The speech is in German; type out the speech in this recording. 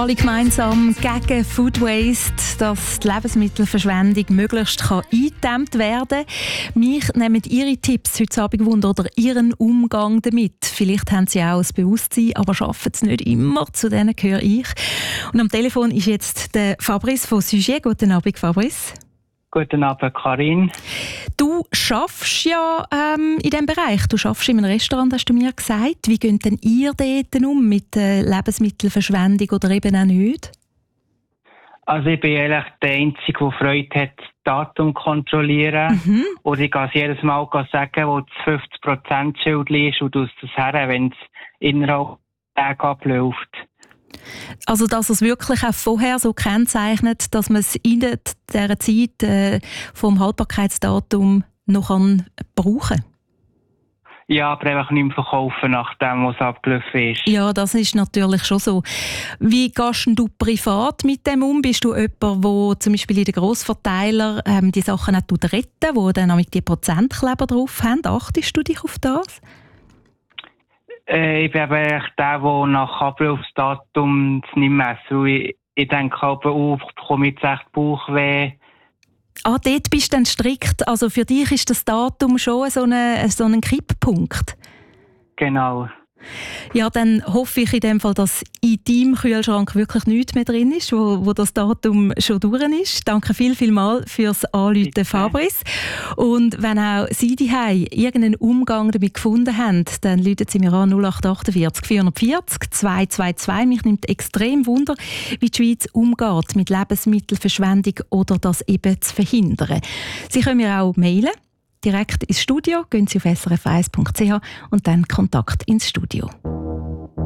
Alle gemeinsam gegen Food Waste, dass die Lebensmittelverschwendung möglichst eingedämmt werden kann. Mich nehmen Ihre Tipps heute Abend Wunder oder Ihren Umgang damit. Vielleicht haben Sie auch ein Bewusstsein, aber schaffen es nicht immer. Zu denen gehöre ich. Und am Telefon ist jetzt der Fabrice von Sujet. Guten Abend, Fabrice. Guten Abend, Karin. Du schaffst ja in diesem Bereich. Du schaffst in einem Restaurant, hast du mir gesagt. Wie geht denn ihr dort um mit Lebensmittelverschwendung oder eben auch nicht? Also ich bin eigentlich der Einzige, der Freude hat, das Datum zu kontrollieren. Und ich kann es jedes Mal sagen, wo das 50%-Schild ist und aus das her, wenn es innerhalb der Tage abläuft. Also, dass es wirklich auch vorher so kennzeichnet, dass man es in dieser Zeit vom Haltbarkeitsdatum noch brauchen kann? Ja, aber einfach nicht mehr verkaufen, nachdem was abgelaufen ist. Ja, das ist natürlich schon so. Wie gehst du privat mit dem um? Bist du jemand, der zum Beispiel in den Grossverteilern die Sachen auch retten, die dann auch die Prozentkleber drauf haben? Achtest du dich auf das? Ich bin eben der nach Ablaufsdatum nicht messen. Ich denke aber, ich bekomme jetzt echt Bauchweh. Ah, dort bist du dann strikt. Also für dich ist das Datum schon so ein Kipppunkt? Genau. Ja, dann hoffe ich in dem Fall, dass in deinem Kühlschrank wirklich nichts mehr drin ist, wo das Datum schon durch ist. Danke vielmals fürs Anrufen, Fabrice. Und wenn auch Sie daheim irgendeinen Umgang damit gefunden haben, dann rufen Sie mir an 0848 440 222. Mich nimmt extrem Wunder, wie die Schweiz umgeht mit Lebensmittelverschwendung oder das eben zu verhindern. Sie können mir auch mailen. Direkt ins Studio, gehen Sie auf srf1.ch und dann Kontakt ins Studio.